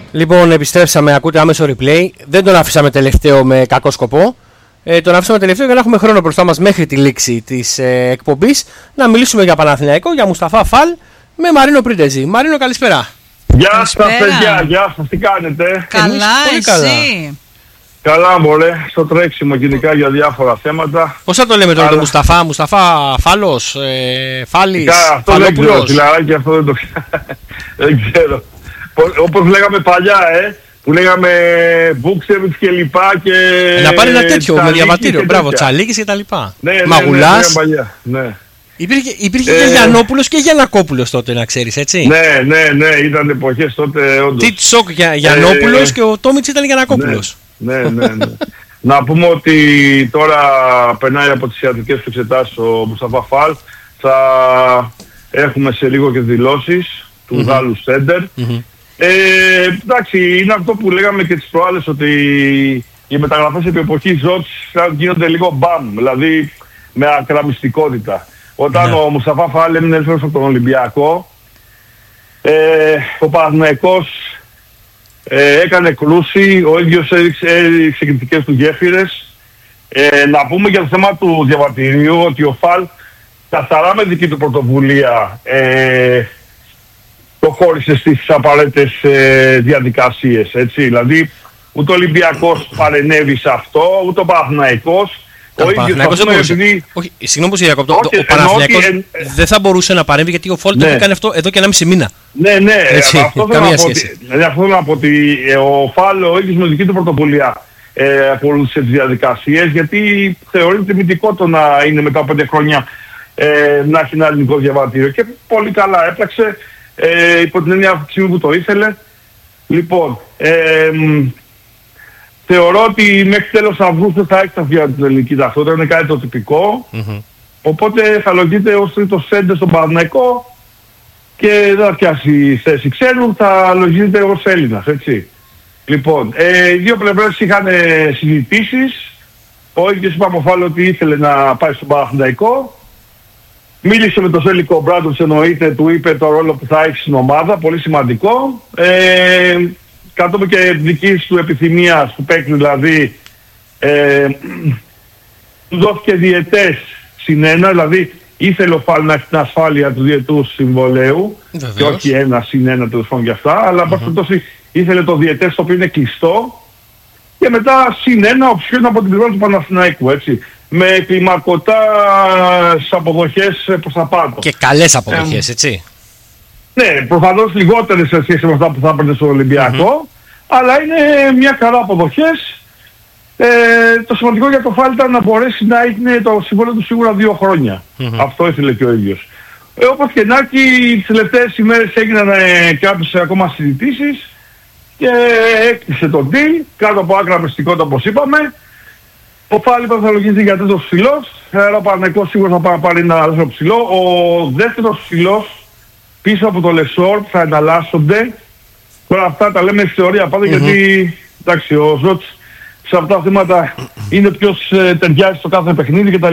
Λοιπόν, επιστρέψαμε, ακούτε άμεσο replay. Δεν τον αφήσαμε τελευταίο με κακό σκοπό. Τον αφήσαμε τελευταίο για να έχουμε χρόνο μπροστά μας μέχρι τη λήξη της εκπομπής να μιλήσουμε για Παναθηναϊκό, για Μουσταφά Φαλ με Μαρίνο Πρίντεζη. Μαρίνο, καλησπέρα. Γεια σας παιδιά, γεια σας, τι κάνετε? Καλά, εσύ? Καλά. Καλά μωρέ, στο τρέξιμο γενικά για διάφορα θέματα. Πώς θα το λέμε τώρα το Μουσταφά, Μουσταφά Φάλος, Φάλης, αυτό δεν ξέρω, τηλαράκι, αυτό δεν το δεν ξέρω. Όπως λέγαμε παλιά, που λέγαμε Βούξεβιτς και λοιπά και... να πάρει ένα τέτοιο με διαβατήριο, μπράβο, Τσαλίκης και τα λοιπά. Μαγουλάς. Ναι. Υπήρχε και Γιαννόπουλος και Γιαννακόπουλος τότε, να ξέρεις, έτσι. Ναι, ήταν εποχές τότε όντως. Τι σοκ για Γιαννόπουλος και ο Τόμιτς ήταν Γιαννακόπουλος. Ναι. Να πούμε ότι τώρα περνάει από τις ιατρικές του εξετάσεις ο Μουσταφά Φαλ. Θα έχουμε σε λίγο και δηλώσεις του Γάλλου Σέντερ. Εντάξει, είναι αυτό που λέγαμε και τις προάλλες, ότι οι μεταγραφές επί εποχή Ζότς γίνονται λίγο μπαμ, δηλαδή με ακραμιστικότητα. Όταν ο Μουσταφά Φαλ έμεινε ελεύθερος από τον Ολυμπιακό, ο Παναθηναϊκός έκανε κρούση, ο ίδιος έδειξε κριτικές του γέφυρες. Να πούμε για το θέμα του διαβατηρίου ότι ο Φαλ καθαρά με δική του πρωτοβουλία το χώρισε στις απαραίτητες διαδικασίες, έτσι. Δηλαδή ούτε ο Ολυμπιακός παρενέβη σε αυτό, ούτε ο Παναθηναϊκός. Ο ίδιος επειδή... Όχι, συγγνώμη που σε διακόπτω. Ο Παναθηναϊκός δεν θα μπορούσε να παρέμβει, γιατί ο Φαλ το έκανε αυτό εδώ και 1,5 μήνα. Ναι, έτσι, αυτό θέλω να πω ότι ο Φαλ ο ίδιος με δική του πρωτοβουλία ακολούθησε τις διαδικασίες, γιατί θεωρείται τιμητικό το να είναι μετά από 5 χρόνια να έχει ένα ελληνικό διαβατήριο, και πολύ καλά έπραξε υπό την έννοια αυτή που το ήθελε. Λοιπόν, θεωρώ ότι μέχρι τέλος Αυγούστου θα έχει τα την ελληνική ταυτότητα, είναι κάτι το τυπικό. Οπότε θα λογείται ως τρίτος σέντερ στον Παναθηναϊκό και δεν θα πιάσει θέση ξένου, θα λογίζεται ως Έλληνας, έτσι. Λοιπόν, οι δύο πλευρές είχαν συζητήσεις. Ο ίδιος είπαμε ο Φαλ ότι ήθελε να πάει στον Παναθηναϊκό. Μίλησε με τον Ζέλικο Μπράντοβιτς, εννοείται, του είπε το ρόλο που θα έχει στην ομάδα, πολύ σημαντικό. Κατόπιν και δικής του επιθυμίας του παίκτη, δηλαδή του δόθηκε διετές +1, δηλαδή ήθελε ο Φαλ να έχει την ασφάλεια του διετούς συμβολέου και όχι 1+1 τέλος πάντων για αυτά, αλλά πάση ήθελε το διετές, το οποίο είναι κλειστό, και μετά +1 οψιόν από την πλευρά του Παναθηναϊκού, έτσι, με κλιμακωτά αποδοχές προς τα πάνω. Και καλές αποδοχές, έτσι. Ναι, προφανώς λιγότερες σε σχέση με αυτά που θα έπαιρνε στο Ολυμπιακό, αλλά είναι μια καλά αποδοχές. Το σημαντικό για το Φαλ ήταν να μπορέσει να είναι το συμβόλαιο του σίγουρα 2 χρόνια. Αυτό ήθελε και ο ίδιος. Όπως και να έχει, τις τελευταίες ημέρες έγιναν κάποιες ακόμα συζητήσεις και έκλεισε το deal κάτω από άκρα μυστικότητα, όπως είπαμε. Ο Φαλ είπα θα λογίζει για τρίτος ψηλός, ο Παναθηναϊκός σίγουρα θα πάρει ένα δεύτερο ψηλό. Ο δεύτερος ψηλός πίσω από το Λεσόρ θα εναλλάσσονται. Τώρα αυτά τα λέμε στη θεωρία πάντα, γιατί εντάξει, ο Ζότς σε αυτά τα θέματα είναι ποιος ταιριάζει στο κάθε παιχνίδι κτλ.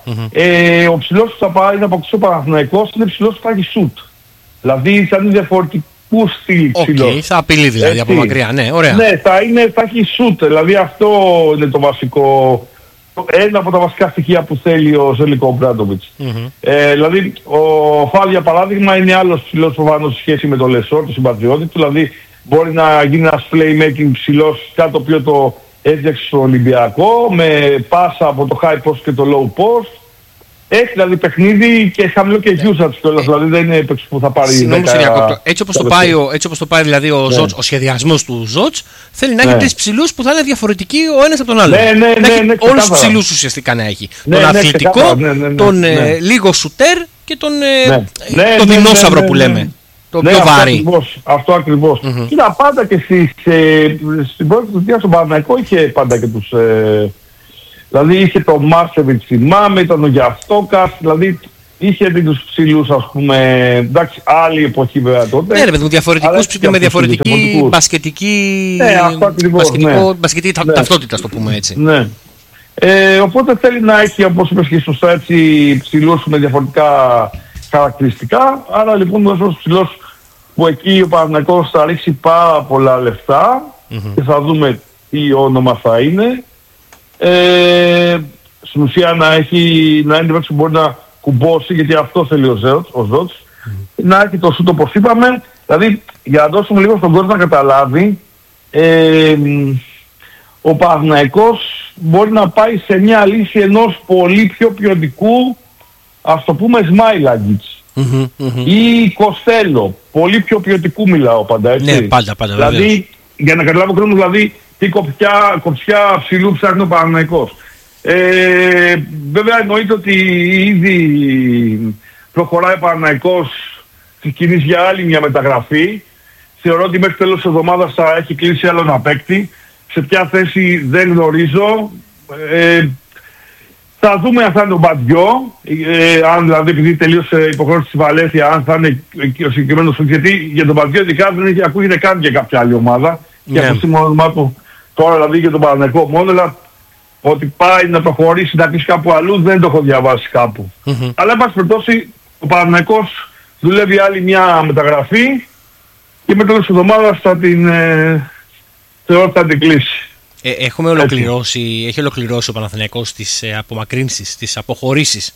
Ο ψηλός που θα πάει να αποκτήσει ο Παναθηναϊκός είναι ψηλός που θα έχει σουτ. Δηλαδή θα είναι διαφορετικού στυλ ψηλός. Θα απειλεί δηλαδή, έτσι, από μακριά, ναι, ωραία. Ναι, θα έχει σουτ, δηλαδή αυτό είναι το βασικό, ένα από τα βασικά στοιχεία που θέλει ο Ζέλικο Μπράντοβιτς. Δηλαδή ο Φαλ για παράδειγμα είναι άλλος ψηλός προφανώς σε σχέση με τον Λεσόρ, το συμπατριώτη του, δηλαδή μπορεί να γίνει ένας playmaking ψηλός, κάτι το οποίο το έφτιαξε στο Ολυμπιακό, με πάσα από το high post και το low post. Έχει δηλαδή παιχνίδι και χαμηλό και usage κιόλας, δηλαδή δεν είναι παίκτης που θα πάρει. Έτσι όπως το πάει δηλαδή ο Ζότς, ο σχεδιασμός του Ζότς, θέλει να έχει 3 ψηλούς που θα είναι διαφορετικοί ο ένας από τον άλλο. Ναι, όλους τους ψηλούς ουσιαστικά να έχει. Τον αθλητικό, τον λίγο σουτέρ και τον δεινόσαυρο που λέμε. Το πιο βάρη. Αυτό ακριβώς. Κοίτα, πάντα και στην πρώτη θητεία στον Παναθηναϊκό είχε πάντα και τους... Δηλαδή είχε τον Μάρσεβιτς, θυμάμαι, ήταν ο Γιαστόκας, δηλαδή είχε τους ψηλούς, ας πούμε, εντάξει, άλλη εποχή βέβαια τότε. Ναι, ρε παιδί μου, διαφορετικούς με διαφορετική μπασκετική ταυτότητα, το πούμε έτσι. Ναι. Οπότε θέλει να έχει, όπως είπες και σωστά, έτσι, ψηλούς με διαφορετικά χαρακτηριστικά, άρα λοιπόν ο ψηλός που εκεί ο Παναθηναϊκός θα ρίξει πάρα πολλά λεφτά και θα δούμε τι όνομα θα είναι. Στην ουσία να είναι που μπορεί να κουμπώσει, γιατί αυτό θέλει ο Ζότς, να έχει το σούτ όπως είπαμε. Δηλαδή, για να δώσουμε λίγο στον κόσμο να καταλάβει, ο Παναθηναϊκός μπορεί να πάει σε μια λύση ενός πολύ πιο ποιοτικού, ας το πούμε, Σμάιλαγκιτς ή Κοστέλο. Πολύ πιο ποιοτικού μιλάω πάντα, έτσι. Ναι, πάντα, δηλαδή, βεβαίως. για να καταλάβω χρόνο, δηλαδή, τι κοψιά ψηλού ψάχνει ο Παναθηναϊκός. Βέβαια εννοείται ότι ήδη προχωράει ο Παναθηναϊκός της κινής για άλλη μια μεταγραφή. Θεωρώ ότι μέχρι τέλος της εβδομάδας θα έχει κλείσει άλλο ένα παίκτη. Σε ποια θέση δεν γνωρίζω. Θα δούμε αν θα είναι ο Μπαντιό, αν δηλαδή επειδή τελείωσε η υποχρέωση της Βαλένθια, αν θα είναι ο συγκεκριμένος, γιατί για τον Μπαντιό ειδικά δεν έχει ακούγεται καν για κάποια άλλη ομάδα. Και αυτό είναι όνομά του τώρα δηλαδή για τον Παναθηναϊκό μόνο, αλλά ότι πάει να προχωρήσει να πει κάπου αλλού δεν το έχω διαβάσει κάπου. Αλλά εν πάση περιπτώσει ο Παναθηναϊκός δουλεύει άλλη μια μεταγραφή και μετά της εβδομάδας θα την θεωρώ ότι θα την κλείσει. Έχει ολοκληρώσει ο Παναθηναϊκός τις απομακρύνσεις, τις αποχωρήσεις.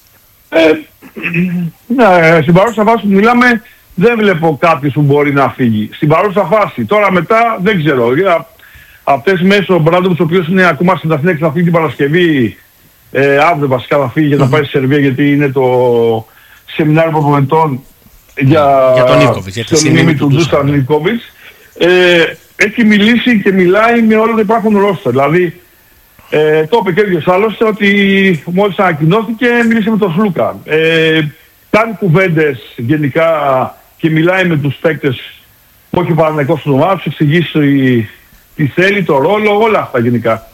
Ναι, στην παρούσα φάση που μιλάμε δεν βλέπω κάποιος που μπορεί να φύγει. Στην παρούσα φάση. Τώρα μετά δεν ξέρω. Αυτές μέσα ο Μπράντοβιτς, ο οποίος είναι ακόμα στην Αθήνα και θα φύγει την Παρασκευή, αύριο βασικά θα φύγει για να πάει στη Σερβία, γιατί είναι το σεμινάριο προπονητών για τον Νίκοβιτς, για τη μνήμη του Ντούσαν Νίκοβιτς. Έχει μιλήσει και μιλάει με όλο το υπάρχον ρόστερ. Δηλαδή, το είπε και ο ίδιος άλλωστε ότι μόλις ανακοινώθηκε μίλησε με τον Σλούκα. Κάνει κουβέντες γενικά και μιλάει με τους παίκτες που έχει ο Παναθηναϊκός στην ομάδα, τους εξηγήσει τι θέλει, το ρόλο, όλα αυτά γενικά.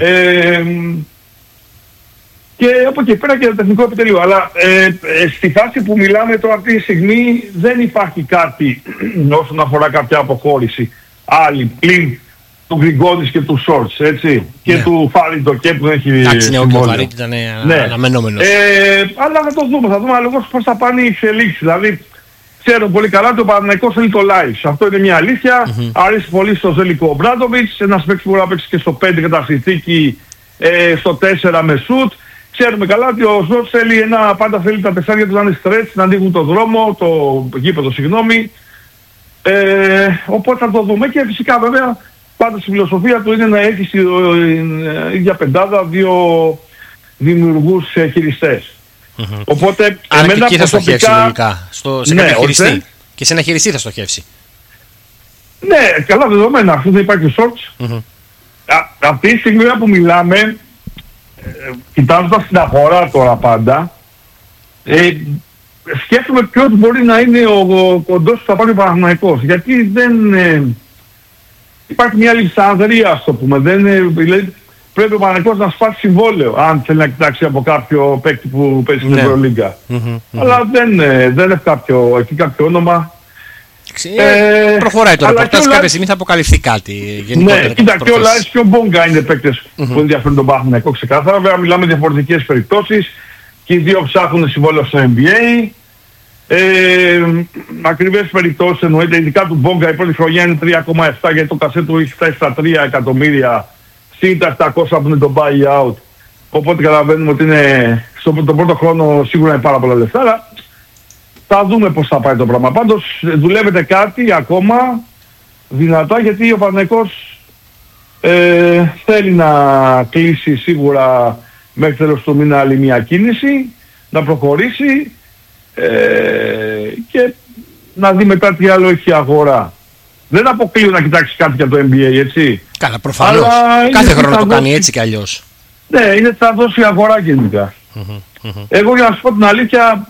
Και από εκεί πέρα και το τεχνικό επιτελείο. Αλλά στη φάση που μιλάμε τώρα αυτή τη στιγμή δεν υπάρχει κάτι όσον αφορά κάποια αποχώρηση άλλη πλην του Γκριγκόνης και του Σόρτς, έτσι, και του Φάριντο και που δεν έχει εντάξει, ναι, ο Φάριντο ήταν αναμενόμενος. Αλλά θα το δούμε, θα δούμε λίγο πώς θα πάνε οι εξελίξεις. Δηλαδή, ξέρω πολύ καλά ότι ο Παναθηναϊκός θέλει το live. Αυτό είναι μια αλήθεια. Αρέσει πολύ στο Ζέλικο Μπράντοβιτς, ένας παίκτης που μπορεί να παίξει και στο 5 κατά συνθήκη, στο 4 με σουτ. Ξέρουμε καλά ότι ο Ζώτς πάντα θέλει τα τεσσάρια του να είναι stretch, να ανοίγουν το δρόμο, το γήπεδο, συγγνώμη. Οπότε θα το δούμε και φυσικά βέβαια πάντα στη φιλοσοφία του είναι να έχει στην ίδια πεντάδα δύο δημιουργούς χειριστές. Οπότε άρα εμένα και εκεί θα στοχεύσει προσωπικά... λογικά, σε κάποιο χειριστή. Και σε ένα χειριστή θα στοχεύσει. Ναι, καλά δεδομένα, αφού δεν υπάρχει shorts. Αυτή τη στιγμή που μιλάμε, κοιτάζοντας την αγορά τώρα πάντα, σκέφτομαι ποιος μπορεί να είναι ο κοντός που θα πάρει ο Παναθηναϊκός. Γιατί δεν... υπάρχει μια λιψανδρία, ας το πούμε. Δηλαδή, πρέπει ο Παναθηναϊκός να σπάσει συμβόλαιο, αν θέλει να κοιτάξει από κάποιο παίκτη που παίζει στην Ευρωλίγκα. Αλλά δεν έχει κάποιο όνομα. Προχωράει το ρεπορτάζ, κάποια στιγμή θα αποκαλυφθεί κάτι γενικότερα. Ναι, κοίτα, και ο Λάις και ο Μπόγκα είναι παίκτες που ενδιαφέρουν τον Παναθηναϊκό ξεκάθαρα. Βέβαια μιλάμε διαφορετικές περιπτώσεις και οι δύο ψάχνουν συμβόλαιο στο NBA. Ακριβές περιπτώσεις εννοείται, ειδικά του Μπόγκα η πρώτη χρονιά είναι 3,7 γιατί το κασέ του έχει φτάσει στα 3 εκατομμύρια συν τα 700 που είναι το buyout. Οπότε καταλαβαίνουμε ότι είναι τον πρώτο χρόνο σίγουρα είναι πάρα πολλά λεφτά, αλλά θα δούμε πώς θα πάει το πράγμα. Πάντως δουλεύεται κάτι ακόμα δυνατά, γιατί ο Παναθηναϊκός θέλει να κλείσει σίγουρα μέχρι τέλος του μήνα άλλη μια κίνηση, να προχωρήσει και να δει μετά τι άλλο έχει αγορά. Δεν αποκλείω να κοιτάξει κάτι για το NBA, έτσι. Καλά, προφανώς. Κάθε χρόνο το κάνει έτσι κι αλλιώς. Ναι, είναι θα δώσει αγορά γενικά. Εγώ για να σου πω την αλήθεια,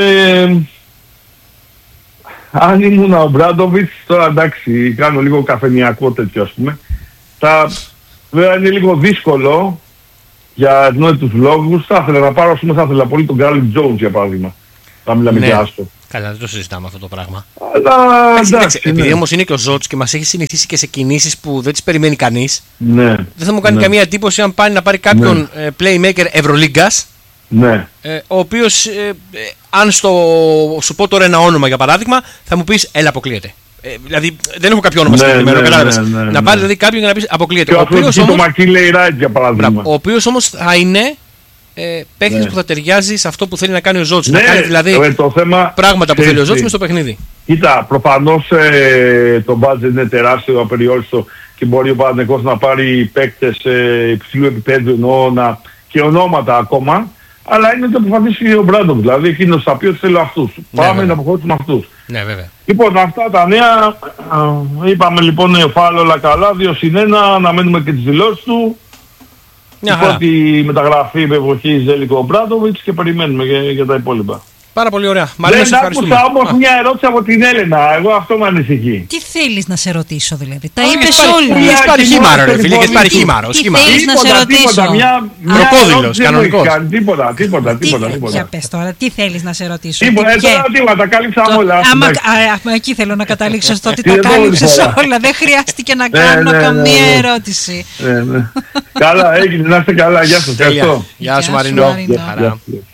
αν ήμουν ο Μπράντοβιτς, τώρα εντάξει, κάνω λίγο καφενιακό τέτοιο ας πούμε, βέβαια είναι λίγο δύσκολο για ευνόητους λόγους. Θα ήθελα να πάρω, ας πούμε, θα ήθελα πολύ τον Γκάρλιν Τζόουνς για παράδειγμα. Θα μιλάμε για άστο. Καλά, δεν το συζητάμε αυτό το πράγμα. Αλλά εντάξει, επειδή όμως είναι και ο Ζότς και μας έχει συνηθίσει και σε κινήσεις που δεν τις περιμένει κανείς, ναι, δεν θα μου κάνει καμία εντύπωση αν πάει να πάρει κάποιον playmaker Ευρωλίγκας, ναι, ο οποίος, αν σου πω τώρα ένα όνομα για παράδειγμα, θα μου πεις έλα αποκλείεται. Δηλαδή δεν έχω κάποιο όνομα συγκεκριμένο. Να πάρει δηλαδή κάποιον για να πει αποκλείεται. Το Μακίλεϊ Ράιτ για παράδειγμα. Ο οποίος όμως θα είναι παίκτης που θα ταιριάζει σε αυτό που θέλει να κάνει ο Ζότσος. Να κάνει δηλαδή πράγματα που θέλει ο Ζότσος μες στο παιχνίδι. Κοίτα, προφανώς το μπάτζετ είναι τεράστιο, απεριόριστο και μπορεί ο Παναθηναϊκός να πάρει παίκτες υψηλού επίπεδου εννοώ και ονόματα ακόμα. Αλλά είναι το που αποφασίσει ο Μπράντοβιτς, δηλαδή εκείνος θα πει ότι θέλω αυτούς. Πάμε να αποχωρήσουμε αυτούς. Ναι, βέβαια. Λοιπόν, αυτά τα νέα, είπαμε λοιπόν ο Φάλ όλα καλά, 2-1, να μένουμε και τις δηλώσεις του. Η πρώτη μεταγραφή με εποχή Ζέλικο Μπράντοβιτς και περιμένουμε για τα υπόλοιπα. Πάρα πολύ ωραία. Μαρίνα, σε ευχαριστούμε. Άκουσα όμως μια ερώτηση από την Έλενα. Εγώ αυτό με ανησυχεί. Τι θέλεις να σε ρωτήσω δηλαδή? Τα είπες όλα. Έχεις πάρει χήμαρο ρε φίλε, έχεις πάρει χήμαρο. Τι θέλεις να σε ρωτήσω? Κροκόδιλος, κανονικός. Τίποτα. Για πες τώρα, τι θέλεις να σε ρωτήσω? Τίποτα, τα κάλυψα όλα. Εκεί θέλω να καταλήξω στο ότι τα κάλυψες όλα. Δεν χρειάστηκε να κάνω καμία ερώτηση. Καλά, έγινε, να είστε καλά. Γεια σας. Γεια σου Μαρινό.